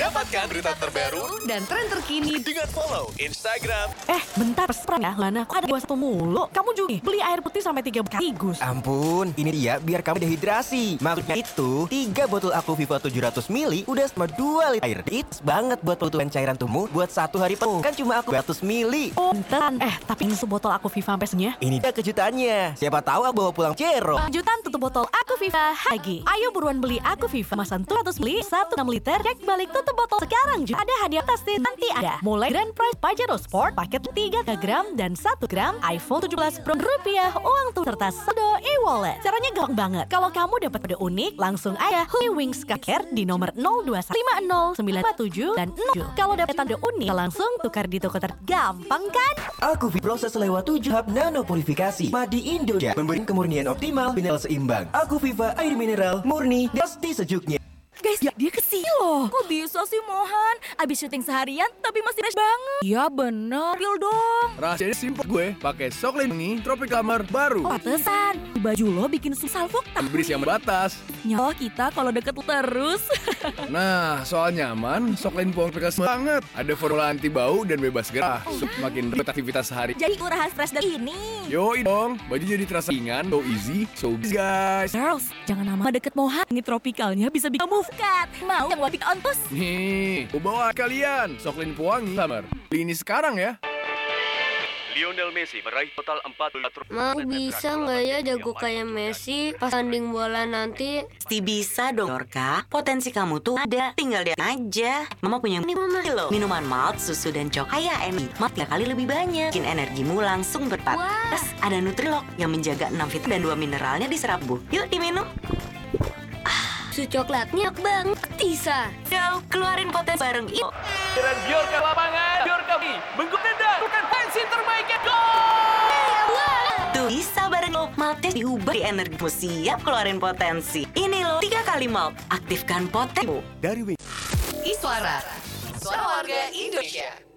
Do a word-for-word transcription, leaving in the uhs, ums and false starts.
Dapatkan berita terbaru dan tren terkini dengan follow Instagram. Eh, bentar, perang ya, Lana. Kok ada gua satu mulu? Kamu juga beli air putih sampai tiga sekaligus. Ampun, ini dia biar kamu dehidrasi. Maksudnya itu, tiga botol Aku Viva tujuh ratus mililiter udah sama dua liter air. It's banget buat penutupan cairan tubuh buat satu hari penuh. Kan cuma Aku tujuh ratus mililiter. Oh, bentar. Eh, tapi ini sebotol Aku Viva sampai senyum. Ini dia kejutannya. Siapa tahu aku bawa pulang Cero. Kejutan tutup botol Aku Viva lagi. Ayo buruan beli Aku Viva kemasan tujuh ratus mililiter, satu enam liter. Cek balik tutup botol sekarang juga. Ada hadiah pasti nanti ada. Mulai Grand Prize Pajero Sport paket tiga gram dan satu gram iPhone tujuh belas Pro rupiah uang tunai serta saldo e-wallet. Caranya gampang banget. Kalau kamu dapat kode unik, langsung aja Hui Wings Care di nomor nol dua satu lima nol sembilan empat tujuh dan nol tujuh. Kalau dapat tanda unik, langsung tukar di toko tergampang kan? Aku Viva proses lewat tujuh hap nanopurifikasi. Madi Indonesia memberi kemurnian optimal, mineral seimbang. Aku Viva air mineral murni dan pasti sejuknya. Guys, ya, dia kesini loh. Kok bisa sih Mohan? Abis syuting seharian tapi masih fresh banget. Iya bener, real dong. Rahasianya simpel gue, pakai Soklin wangi Tropical Summer baru. Pantesan, baju lo bikin salfok tak Bris yang berbatas. nyawa kita kalau deket terus. Nah, soal nyaman, Soklin Tropical Summer banget. Ada formula anti bau dan bebas gerah. Semakin dapat aktivitas sehari. Jadi urahan stres dari ini. Yoi dong, baju jadi terasa ringan, so easy, so easy guys. Girls, jangan lama deket Mohan. Ini tropicalnya bisa bikin move cut. Mau yang wapik ontos? Nih, gue bawa kalian Soklin Pewangi Summer. Beli ini sekarang ya. Lionel Messi meraih total empat belas trofei. Mau bisa nggak ya jago kayak Messi pas tanding bola nanti? Pasti bisa dong, Dorka. Potensi kamu tuh ada, tinggal lihat aja. Mama punya minuman loh. Minuman malt, susu, dan coklat kaya energi. Malt tiga kali lebih banyak. Bikin energimu langsung bertambah. Plus ada Nutrilok yang menjaga enam vitamin dan dua mineralnya diserap tubuh. Yuk diminum. Susu coklatnya banget bisa. Yo, keluarin potensi bareng. Yuk. Dan Bjorka lapangan, Bjorka menggunakan tendang, bukan pensi terbaiknya, gol! Tuh bisa bareng lo. Maltnya diubah di energimu siap keluarin potensi. Ini lo tiga kali malt. Aktifkan potensi. Dari Wing. Iswara, suara warga Indonesia.